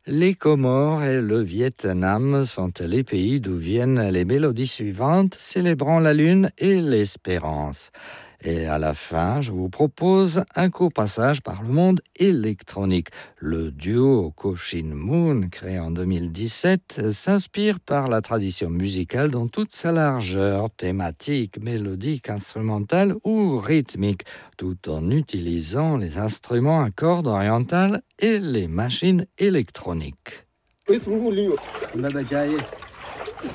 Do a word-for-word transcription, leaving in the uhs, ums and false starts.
Les Comores et le Vietnam sont les pays d'où viennent les mélodies suivantes, célébrant la lune et l'espérance. Et à la fin, je vous propose un court passage par le monde électronique. Le duo Cochin Moon, créé en deux mille dix-sept, s'inspire par la tradition musicale dans toute sa largeur, thématique, mélodique, instrumentale ou rythmique, tout en utilisant les instruments à cordes orientales et les machines électroniques.